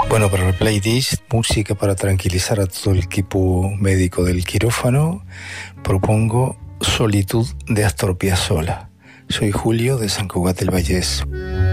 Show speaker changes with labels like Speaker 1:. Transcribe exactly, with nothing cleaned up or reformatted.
Speaker 1: Bueno, para el playlist, música para tranquilizar a todo el equipo médico del quirófano, propongo Solitud de Astor Piazzolla. Soy Julio de San Cugat del Vallés.